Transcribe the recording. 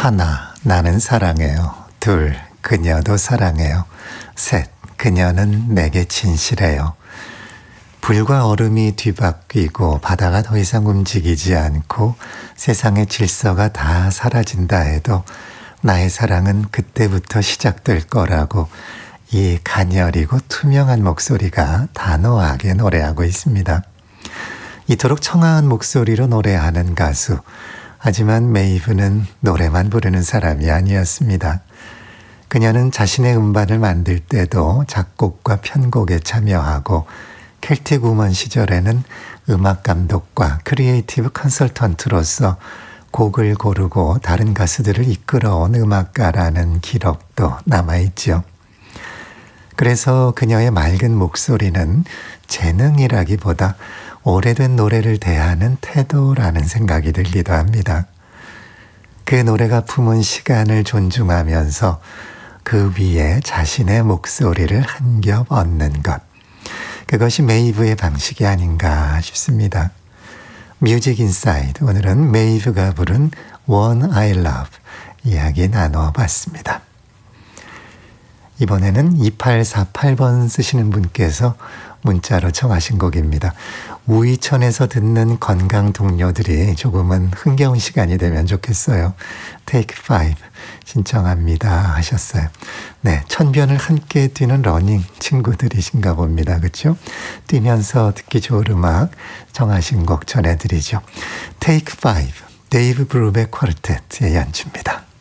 하나, 나는 사랑해요. 둘, 그녀도 사랑해요. 셋, 그녀는 내게 진실해요. 불과 얼음이 뒤바뀌고 바다가 더 이상 움직이지 않고 세상의 질서가 다 사라진다 해도 나의 사랑은 그때부터 시작될 거라고 이 가녀리고 투명한 목소리가 단호하게 노래하고 있습니다. 이토록 청아한 목소리로 노래하는 가수. 하지만 메이브는 노래만 부르는 사람이 아니었습니다. 그녀는 자신의 음반을 만들 때도 작곡과 편곡에 참여하고 켈틱 우먼 시절에는 음악 감독과 크리에이티브 컨설턴트로서 곡을 고르고 다른 가수들을 이끌어온 음악가라는 기록도 남아있죠. 그래서 그녀의 맑은 목소리는 재능이라기보다 오래된 노래를 대하는 태도라는 생각이 들기도 합니다. 그 노래가 품은 시간을 존중하면서 그 위에 자신의 목소리를 한 겹 얹는 것. 그것이 메이브의 방식이 아닌가 싶습니다. 뮤직 인사이드, 오늘은 메이브가 부른 One I Love 이야기 나눠봤습니다. 이번에는 2848번 쓰시는 분께서 문자로 청하신 곡입니다. 우이천에서 듣는 건강 동료들이 조금은 흥겨운 시간이 되면 좋겠어요. Take 5 신청합니다 하셨어요. 네, 천변을 함께 뛰는 러닝 친구들이신가 봅니다. 그렇죠? 뛰면서 듣기 좋은 음악 청하신 곡 전해드리죠. Take 5, 데이브 브루베 쿼르텟의 연주입니다.